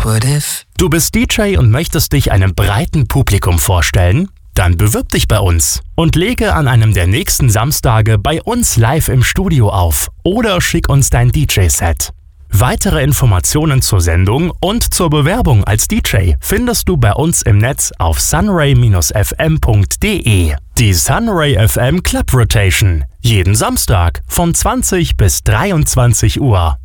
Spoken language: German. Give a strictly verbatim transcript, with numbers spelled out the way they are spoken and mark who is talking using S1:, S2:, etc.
S1: what if?
S2: Du bist D J und möchtest dich einem breiten Publikum vorstellen? Dann bewirb dich bei uns und lege an einem der nächsten Samstage bei uns live im Studio auf oder schick uns dein D J-Set. Weitere Informationen zur Sendung und zur Bewerbung als D J findest du bei uns im Netz auf sunray Bindestrich f m punkt d e. Die Sunray F M Club Rotation. Jeden Samstag von zwanzig bis dreiundzwanzig Uhr.